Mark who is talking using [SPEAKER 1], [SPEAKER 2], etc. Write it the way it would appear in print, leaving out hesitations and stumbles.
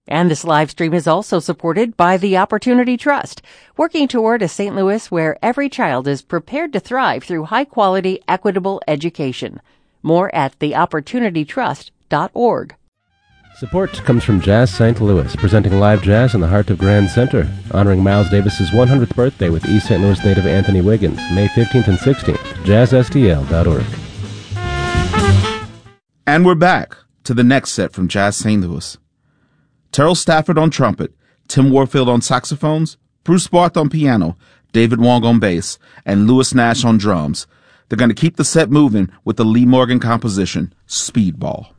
[SPEAKER 1] And this live stream is also supported by the Opportunity Trust, working toward a St. Louis where every child is prepared to thrive through high-quality, equitable education. More at theopportunitytrust.org.
[SPEAKER 2] Support comes from Jazz St. Louis, presenting live jazz in the heart of Grand Center, honoring Miles Davis's 100th birthday with East St. Louis native Anthony Wiggins, May 15th and 16th. JazzSTL.org.
[SPEAKER 3] And we're back to the next set from Jazz St. Louis. Terrell Stafford on trumpet, Tim Warfield on saxophones, Bruce Barth on piano, David Wong on bass, and Louis Nash on drums. They're going to keep the set moving with the Lee Morgan composition, Speedball.